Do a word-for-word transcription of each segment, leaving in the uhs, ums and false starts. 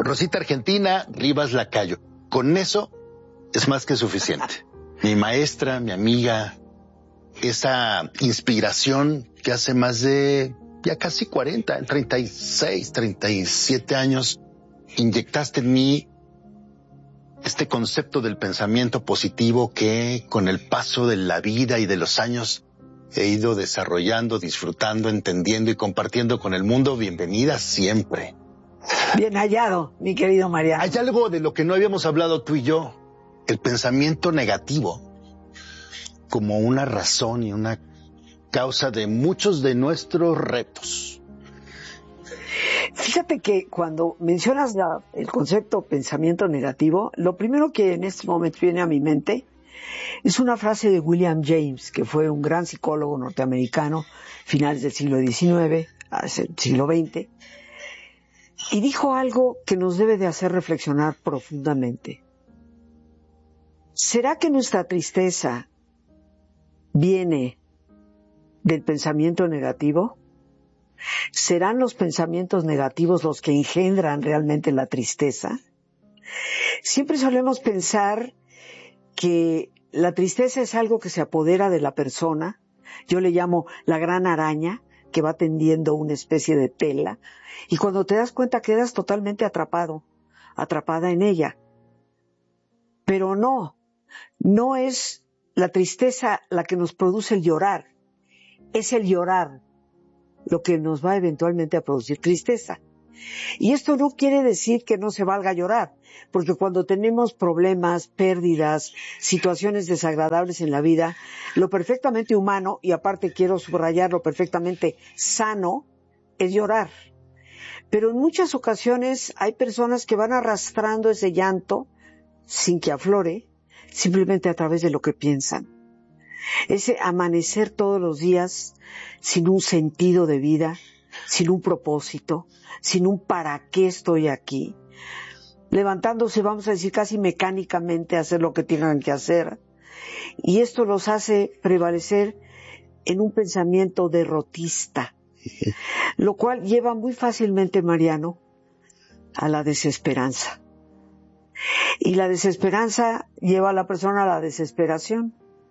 Rosita Argentina, Rivas Lacayo. Con eso es más que suficiente. Mi maestra, mi amiga, esa inspiración que hace más de ya casi cuarenta, treinta y seis, treinta y siete años, inyectaste en mí este concepto del pensamiento positivo que con el paso de la vida y de los años he ido desarrollando, disfrutando, entendiendo y compartiendo con el mundo. Bienvenida siempre. Bien hallado, mi querido Mariano. Hay algo de lo que no habíamos hablado tú y yo, el pensamiento negativo, como una razón y una causa de muchos de nuestros retos. Fíjate que cuando mencionas la, el concepto pensamiento negativo, lo primero que en este momento viene a mi mente es una frase de William James, que fue un gran psicólogo norteamericano, finales del siglo diecinueve, hace el siglo veinte, y dijo algo que nos debe de hacer reflexionar profundamente. ¿Será que nuestra tristeza viene del pensamiento negativo? ¿Serán los pensamientos negativos los que engendran realmente la tristeza? Siempre solemos pensar que la tristeza es algo que se apodera de la persona. Yo le llamo la gran araña, que va tendiendo una especie de tela, y cuando te das cuenta quedas totalmente atrapado, atrapada en ella. Pero no, no es la tristeza la que nos produce el llorar, es el llorar lo que nos va eventualmente a producir tristeza. Y esto no quiere decir que no se valga llorar, porque cuando tenemos problemas, pérdidas, situaciones desagradables en la vida, lo perfectamente humano, y aparte quiero subrayar lo perfectamente sano, es llorar. Pero en muchas ocasiones hay personas que van arrastrando ese llanto sin que aflore, simplemente a través de lo que piensan. Ese amanecer todos los días sin un sentido de vida, sin un propósito, sin un para qué estoy aquí, levantándose, vamos a decir, casi mecánicamente a hacer lo que tengan que hacer, y esto los hace prevalecer en un pensamiento derrotista, lo cual lleva muy fácilmente, Mariano, a la desesperanza. Y la desesperanza lleva a la persona a la desesperación.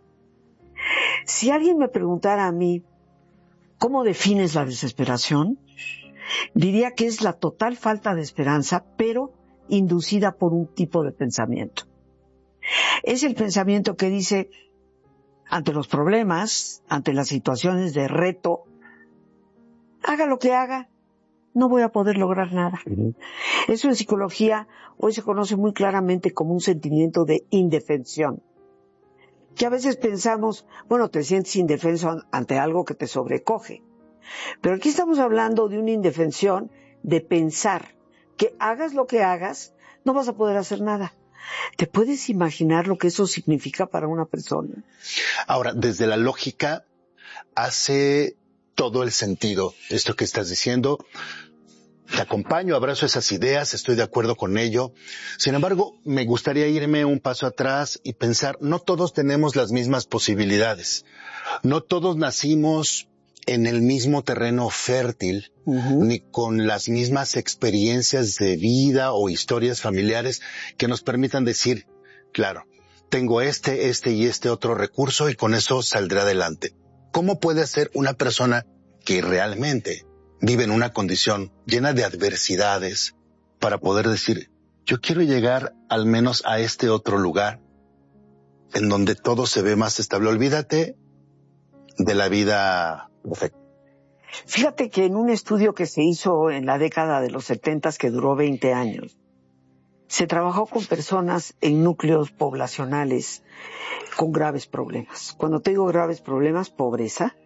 Si alguien me preguntara a mí, ¿cómo defines la desesperación? Diría que es la total falta de esperanza, pero inducida por un tipo de pensamiento. Es el pensamiento que dice, ante los problemas, ante las situaciones de reto, haga lo que haga, no voy a poder lograr nada. Uh-huh. Eso en psicología hoy se conoce muy claramente como un sentimiento de indefensión. Que a veces pensamos, bueno, te sientes indefenso ante algo que te sobrecoge. Pero aquí estamos hablando de una indefensión de pensar que hagas lo que hagas, no vas a poder hacer nada. ¿Te puedes imaginar lo que eso significa para una persona? Ahora, desde la lógica, hace todo el sentido esto que estás diciendo. Te acompaño, abrazo esas ideas, estoy de acuerdo con ello. Sin embargo, me gustaría irme un paso atrás y pensar, no todos tenemos las mismas posibilidades. No todos nacimos en el mismo terreno fértil, uh-huh. ni con las mismas experiencias de vida o historias familiares que nos permitan decir, claro, tengo este, este y este otro recurso y con eso saldré adelante. ¿Cómo puede ser una persona que realmente vive en una condición llena de adversidades para poder decir, yo quiero llegar al menos a este otro lugar en donde todo se ve más estable? Olvídate de la vida perfecta. Fíjate que en un estudio que se hizo en la década de los setentas, que duró veinte años, se trabajó con personas en núcleos poblacionales con graves problemas. Cuando te digo graves problemas, pobreza,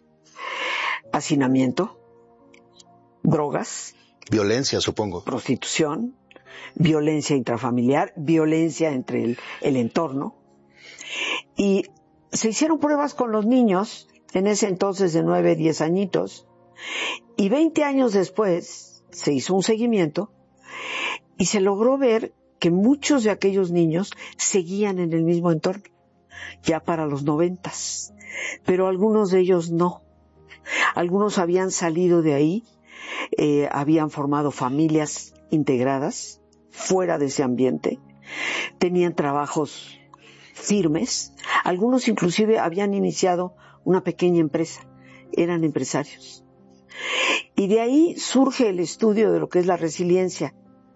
hacinamiento, drogas, violencia, supongo, prostitución, violencia intrafamiliar, violencia entre el, el entorno. Y se hicieron pruebas con los niños, en ese entonces de nueve, diez añitos, y veinte años después se hizo un seguimiento y se logró ver que muchos de aquellos niños seguían en el mismo entorno, ya para los noventas, pero algunos de ellos no. Algunos habían salido de ahí, eh, habían formado familias integradas, fuera de ese ambiente, tenían trabajos firmes, algunos inclusive habían iniciado una pequeña empresa, eran empresarios. Y de ahí surge el estudio de lo que es la resiliencia.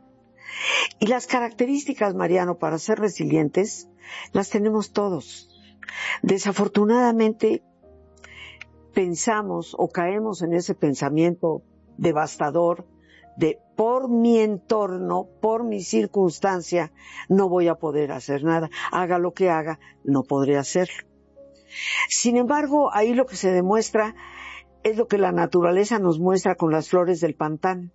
Y las características, Mariano, para ser resilientes, las tenemos todos. Desafortunadamente, pensamos o caemos en ese pensamiento devastador de por mi entorno, por mi circunstancia, no voy a poder hacer nada. Haga lo que haga, no podré hacerlo. Sin embargo, ahí lo que se demuestra es lo que la naturaleza nos muestra con las flores del pantano.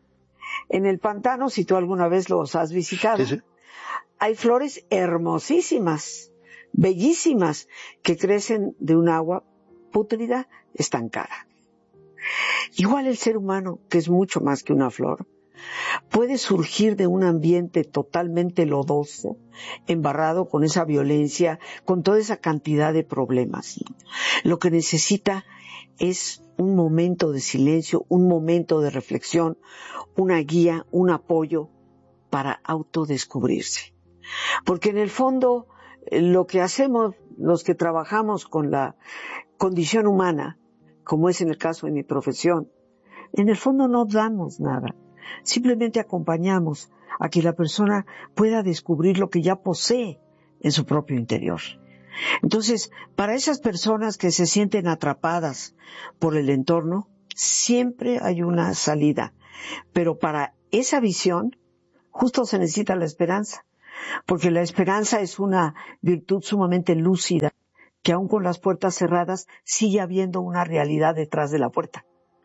En el pantano, si tú alguna vez los has visitado, sí, sí. Hay flores hermosísimas, bellísimas, que crecen de un agua pútrida, estancada. Igual el ser humano, que es mucho más que una flor, puede surgir de un ambiente totalmente lodoso, embarrado con esa violencia, con toda esa cantidad de problemas. Lo que necesita es un momento de silencio, un momento de reflexión, una guía, un apoyo para autodescubrirse. Porque en el fondo, lo que hacemos los que trabajamos con la condición humana, como es en el caso de mi profesión, en el fondo no damos nada. Simplemente acompañamos a que la persona pueda descubrir lo que ya posee en su propio interior. Entonces, para esas personas que se sienten atrapadas por el entorno, siempre hay una salida. Pero para esa visión, justo se necesita la esperanza, porque la esperanza es una virtud sumamente lúcida, que aun con las puertas cerradas sigue habiendo una realidad detrás de la puerta,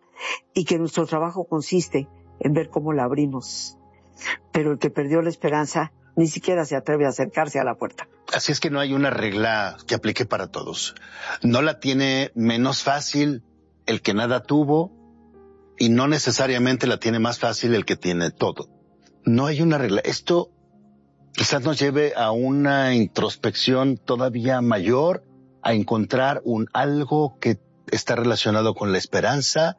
y que nuestro trabajo consiste en ver cómo la abrimos. Pero el que perdió la esperanza ni siquiera se atreve a acercarse a la puerta. Así es que no hay una regla que aplique para todos. No la tiene menos fácil el que nada tuvo y no necesariamente la tiene más fácil el que tiene todo. No hay una regla. Esto quizás nos lleve a una introspección todavía mayor, a encontrar un algo que está relacionado con la esperanza,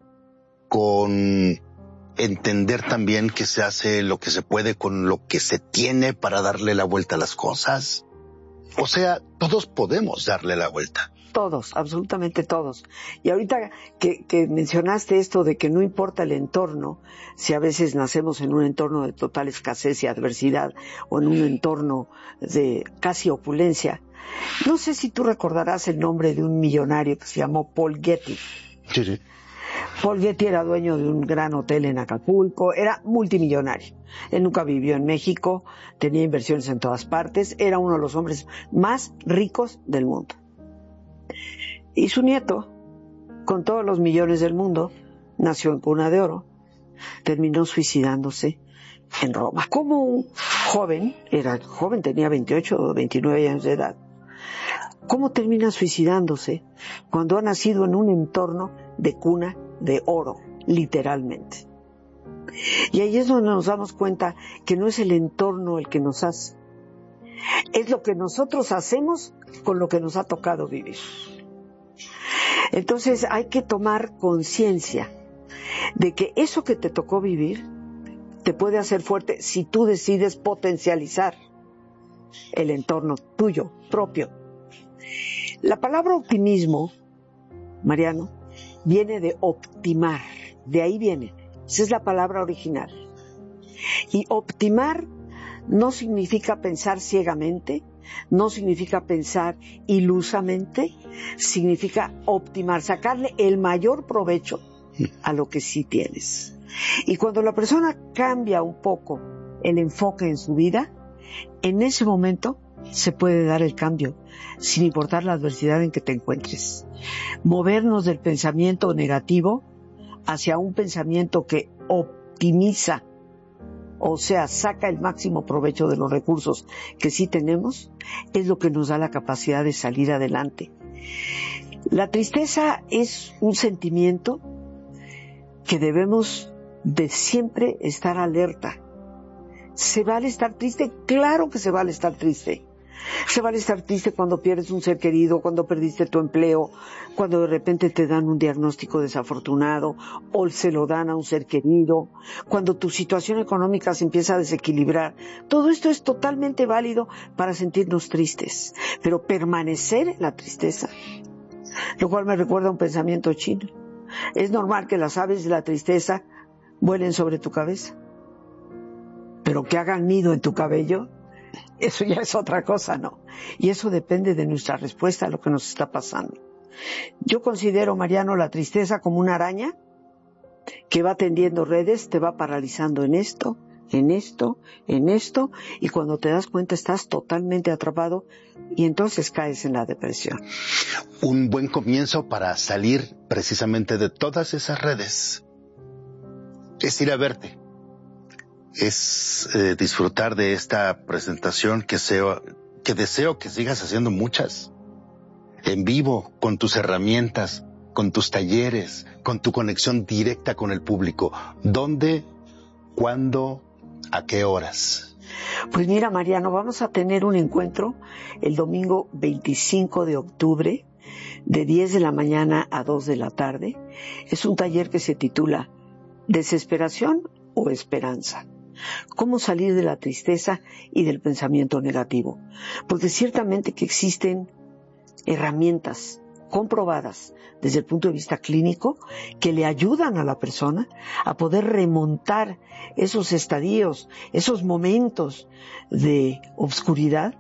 con entender también que se hace lo que se puede con lo que se tiene para darle la vuelta a las cosas. O sea, todos podemos darle la vuelta. Todos, absolutamente todos. Y ahorita que, que mencionaste esto de que no importa el entorno, si a veces nacemos en un entorno de total escasez y adversidad o en un entorno de casi opulencia, no sé si tú recordarás el nombre de un millonario que se llamó Paul Getty. Sí, sí. Paul Getty era dueño de un gran hotel en Acapulco, era multimillonario. Él nunca vivió en México, tenía inversiones en todas partes, era uno de los hombres más ricos del mundo. Y su nieto, con todos los millones del mundo, nació en cuna de oro, terminó suicidándose en Roma. Como un joven, era joven, tenía veintiocho o veintinueve años de edad, ¿cómo termina suicidándose cuando ha nacido en un entorno de cuna de oro, literalmente? Y ahí es donde nos damos cuenta que no es el entorno el que nos hace, es lo que nosotros hacemos con lo que nos ha tocado vivir. Entonces hay que tomar conciencia de que eso que te tocó vivir te puede hacer fuerte si tú decides potencializar el entorno tuyo, propio. La palabra optimismo, Mariano, viene de optimar, de ahí viene, esa es la palabra original. Y optimar no significa pensar ciegamente, no significa pensar ilusamente, significa optimar, sacarle el mayor provecho a lo que sí tienes. Y cuando la persona cambia un poco el enfoque en su vida, en ese momento se puede dar el cambio, sin importar la adversidad en que te encuentres. Movernos del pensamiento negativo hacia un pensamiento que optimiza, o sea, saca el máximo provecho de los recursos que sí tenemos, es lo que nos da la capacidad de salir adelante. La tristeza es un sentimiento que debemos de siempre estar alerta. ¿Se vale estar triste? Claro que se vale estar triste. Se vale estar triste cuando pierdes un ser querido, cuando perdiste tu empleo, cuando de repente te dan un diagnóstico desafortunado o se lo dan a un ser querido, cuando tu situación económica se empieza a desequilibrar. Todo esto es totalmente válido para sentirnos tristes, pero permanecer en la tristeza, lo cual me recuerda a un pensamiento chino. Es normal que las aves de la tristeza vuelen sobre tu cabeza, pero que hagan nido en tu cabello, eso ya es otra cosa, ¿no? Y eso depende de nuestra respuesta a lo que nos está pasando. Yo considero, Mariano, la tristeza como una araña que va tendiendo redes, te va paralizando en esto, en esto, en esto, y cuando te das cuenta estás totalmente atrapado y entonces caes en la depresión. Un buen comienzo para salir precisamente de todas esas redes es ir a verte. Es eh, disfrutar de esta presentación que, sea, que deseo que sigas haciendo muchas. En vivo, con tus herramientas, con tus talleres, con tu conexión directa con el público. ¿Dónde? ¿Cuándo? ¿A qué horas? Pues mira, Mariano, vamos a tener un encuentro el domingo veinticinco de octubre, de diez de la mañana a dos de la tarde. Es un taller que se titula ¿Desesperación o esperanza? ¿Cómo salir de la tristeza y del pensamiento negativo? Porque ciertamente que existen herramientas comprobadas desde el punto de vista clínico que le ayudan a la persona a poder remontar esos estadios, esos momentos de obscuridad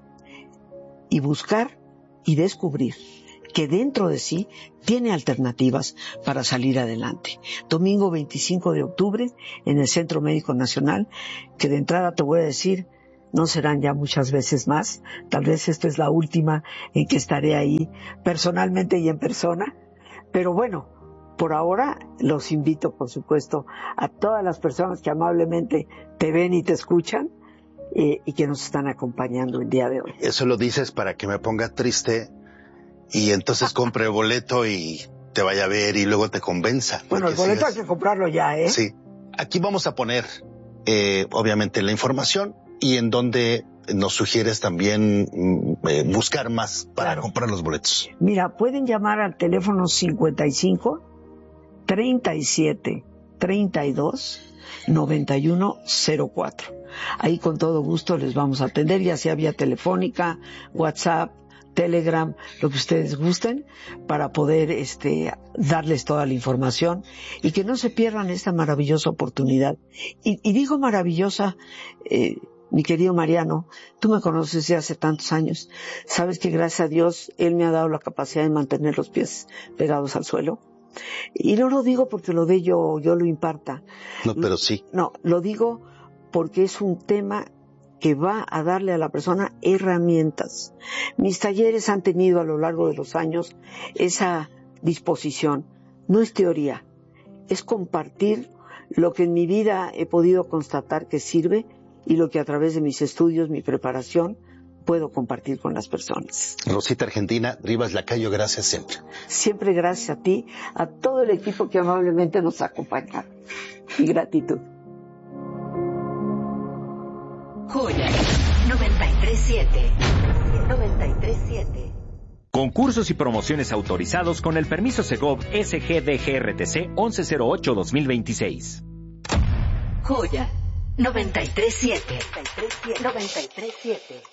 y buscar y descubrir que dentro de sí tiene alternativas para salir adelante. Domingo veinticinco de octubre en el Centro Médico Nacional, que de entrada te voy a decir, no serán ya muchas veces más. Tal vez esta es la última en que estaré ahí personalmente y en persona. Pero bueno, por ahora los invito, por supuesto, a todas las personas que amablemente te ven y te escuchan eh, y que nos están acompañando el día de hoy. Eso lo dices para que me ponga triste y entonces compre el boleto y te vaya a ver y luego te convenza. Bueno, el boleto sigas... hay que comprarlo ya, ¿eh? Sí. Aquí vamos a poner, eh, obviamente, la información y en donde nos sugieres también eh, buscar más para claro. comprar los boletos. Mira, pueden llamar al teléfono cincuenta y cinco, treinta y siete, treinta y dos, noventa y uno cero cuatro. Ahí con todo gusto les vamos a atender, ya sea vía telefónica, WhatsApp, Telegram, lo que ustedes gusten, para poder este darles toda la información y que no se pierdan esta maravillosa oportunidad. Y, y digo maravillosa, eh, mi querido Mariano, tú me conoces de hace tantos años, sabes que gracias a Dios Él me ha dado la capacidad de mantener los pies pegados al suelo. Y no lo digo porque lo dé yo, yo lo imparta. No, pero sí. No, lo digo porque es un tema que va a darle a la persona herramientas. Mis talleres han tenido a lo largo de los años esa disposición. No es teoría, es compartir lo que en mi vida he podido constatar que sirve y lo que a través de mis estudios, mi preparación, puedo compartir con las personas. Rosita Argentina, Rivas Lacayo, gracias siempre. Siempre gracias a ti, a todo el equipo que amablemente nos acompaña. Y gratitud. Joya noventa y tres siete. noventa y tres siete. Concursos y promociones autorizados con el permiso Segov S G D G R T C once cero ocho dos mil veintiséis. Joya noventa y tres siete. noventa y tres siete.